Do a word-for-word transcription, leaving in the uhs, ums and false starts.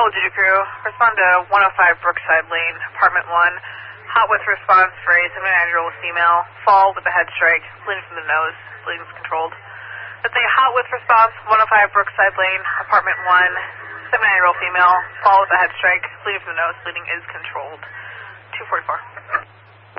Patrol duty crew, respond to one oh five Brookside Lane, apartment one. Hot with response for a seventy-nine-year-old female. Fall with a head strike, bleeding from the nose, bleeding is controlled. Let's say hot with response, one oh five Brookside Lane, apartment one. seventy-nine-year-old female. Fall with a head strike, bleeding from the nose, bleeding is controlled. two forty-four.